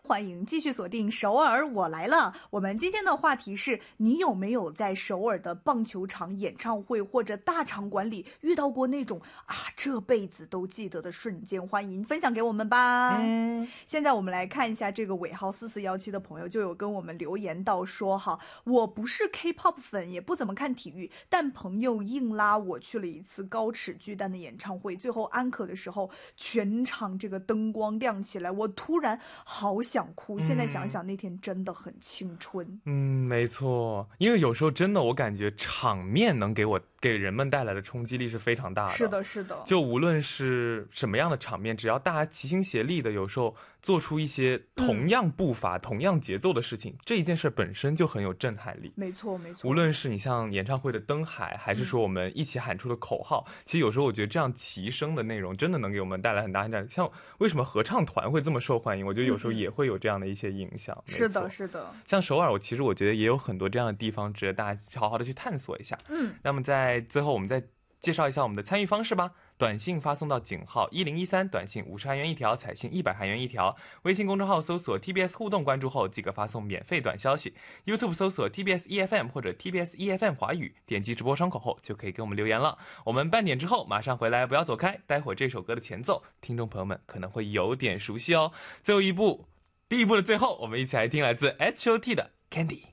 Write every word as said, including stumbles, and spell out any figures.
欢迎继续锁定首尔我来了。我们今天的话题是，你有没有在首尔的棒球场、演唱会或者大场馆里遇到过那种啊这辈子都记得的瞬间？欢迎分享给我们吧。嗯，现在我们来看一下这个尾号四四一七的朋友就有跟我们留言到说哈，我不是 K-pop 粉，也不怎么看体育，但朋友硬拉我去了一次高尺巨蛋的演唱会，最后安可的时候，全场这个灯光亮起来，我突然好想哭。现在想想那天真的很青春。 嗯，没错，因为有时候真的我感觉场面能给我给人们带来的冲击力是非常大的。 是的是的， 就无论是什么样的场面，只要大家齐心协力的有时候做出一些同样步伐、嗯、同样节奏的事情，这一件事本身就很有震撼力。 没错没错， 无论是你像演唱会的灯海，还是说我们一起喊出的口号、嗯、其实有时候我觉得这样齐声的内容真的能给我们带来很大很大，像为什么合唱团会这么受欢迎，我觉得有时候也会有这样的一些影响。 嗯、是的是的， 像首尔我其实我觉得也有很多这样的地方值得大家好好的去探索一下。嗯，那么在最后我们再介绍一下我们的参与方式吧。短信发送到井号一零一三，短信五十韩元一条，彩信一百韩元一条。微信公众号搜索 T B S 互动，关注后即可发送免费短消息。YouTube 搜索 T B S E F M 或者 T B S E F M 华语，点击直播窗口后就可以给我们留言了。我们半点之后马上回来，不要走开。待会儿这首歌的前奏，听众朋友们可能会有点熟悉哦。最后一步，第一步的最后，我们一起来听来自 H O T 的 Candy。